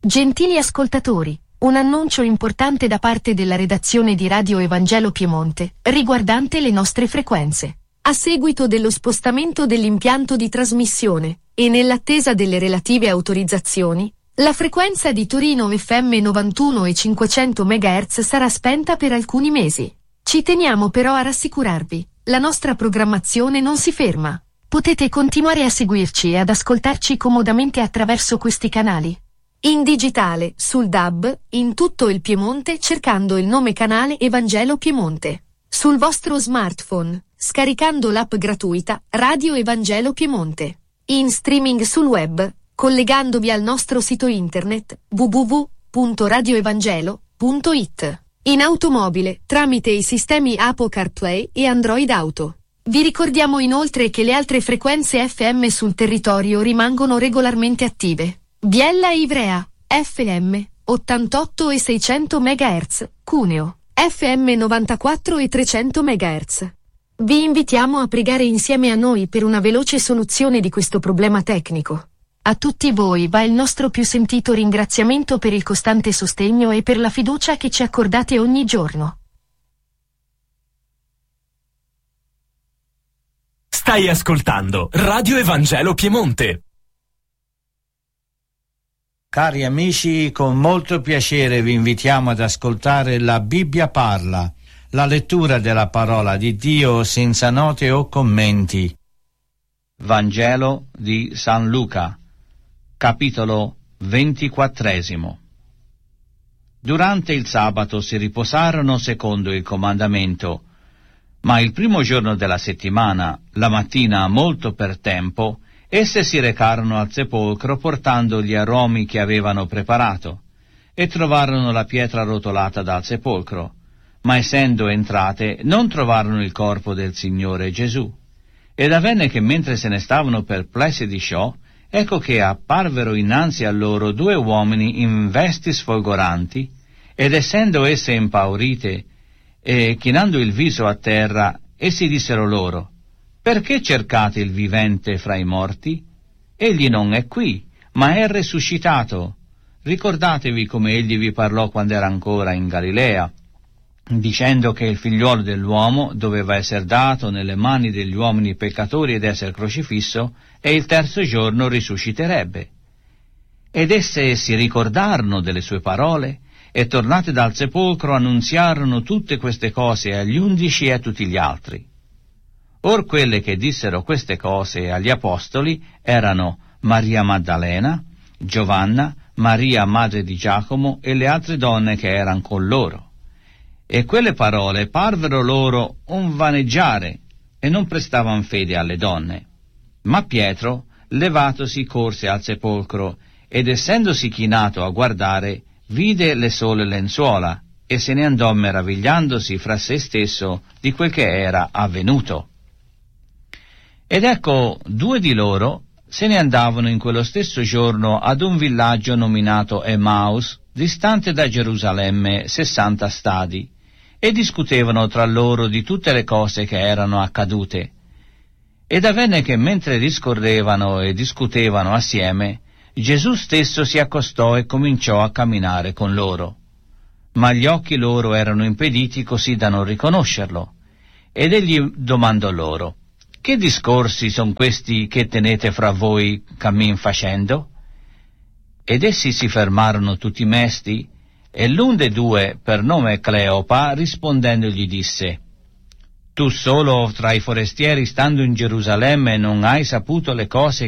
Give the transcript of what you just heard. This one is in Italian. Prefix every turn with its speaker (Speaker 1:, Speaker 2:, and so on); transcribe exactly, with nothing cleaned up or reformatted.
Speaker 1: Gentili ascoltatori, un annuncio importante da parte della redazione di Radio Evangelo Piemonte, riguardante le nostre frequenze. A seguito dello spostamento dell'impianto di trasmissione, e nell'attesa delle relative autorizzazioni, la frequenza di Torino F M novantuno e cinquecento megahertz sarà spenta per alcuni mesi. Ci teniamo però a rassicurarvi, la nostra programmazione non si ferma. Potete continuare a seguirci e ad ascoltarci comodamente attraverso questi canali. In digitale, sul D A B, in tutto il Piemonte cercando il nome canale Evangelo Piemonte. Sul vostro smartphone, scaricando l'app gratuita Radio Evangelo Piemonte. In streaming sul web, collegandovi al nostro sito internet w w w punto radio evangelo punto i t. In automobile, tramite i sistemi Apple CarPlay e Android Auto. Vi ricordiamo inoltre che le altre frequenze F M sul territorio rimangono regolarmente attive. Biella e Ivrea, F M, ottantotto e seicento megahertz, Cuneo, F M novantaquattro e trecento megahertz. Vi invitiamo a pregare insieme a noi per una veloce soluzione di questo problema tecnico. A tutti voi va il nostro più sentito ringraziamento per il costante sostegno e per la fiducia che ci accordate ogni giorno.
Speaker 2: Stai ascoltando Radio Evangelo Piemonte.
Speaker 3: Cari amici, con molto piacere vi invitiamo ad ascoltare La Bibbia parla, la lettura della parola di Dio senza note o commenti.
Speaker 4: Vangelo di San Luca, capitolo ventiquattresimo. Durante il sabato si riposarono secondo il comandamento, ma il primo giorno della settimana, la mattina molto per tempo, esse si recarono al sepolcro portando gli aromi che avevano preparato, e trovarono la pietra rotolata dal sepolcro, ma essendo entrate non trovarono il corpo del Signore Gesù. Ed avvenne che mentre se ne stavano perplessi di ciò, ecco che apparvero innanzi a loro due uomini in vesti sfolgoranti, ed essendo esse impaurite e chinando il viso a terra, essi dissero loro: «Perché cercate il vivente fra i morti? Egli non è qui, ma è risuscitato. Ricordatevi come egli vi parlò quando era ancora in Galilea, dicendo che il figliuolo dell'uomo doveva essere dato nelle mani degli uomini peccatori ed essere crocifisso, e il terzo giorno risusciterebbe». Ed esse si ricordarono delle sue parole, e tornate dal sepolcro annunziarono tutte queste cose agli undici e a tutti gli altri. Or quelle che dissero queste cose agli apostoli erano Maria Maddalena, Giovanna, Maria madre di Giacomo e le altre donne che erano con loro. E quelle parole parvero loro un vaneggiare, e non prestavan fede alle donne. Ma Pietro, levatosi, corse al sepolcro, ed essendosi chinato a guardare, vide le sole lenzuola, e se ne andò meravigliandosi fra se stesso di quel che era avvenuto. Ed ecco, due di loro se ne andavano in quello stesso giorno ad un villaggio nominato Emmaus, distante da Gerusalemme sessanta stadi, e discutevano tra loro di tutte le cose che erano accadute. Ed avvenne che mentre discorrevano e discutevano assieme, Gesù stesso si accostò e cominciò a camminare con loro. Ma gli occhi loro erano impediti così da non riconoscerlo. Ed egli domandò loro: «Che discorsi son questi che tenete fra voi cammin facendo?» Ed essi si fermarono tutti mesti, e l'un dei due, per nome Cleopa, rispondendo gli disse: «Tu solo tra i forestieri, stando in Gerusalemme, non hai saputo le cose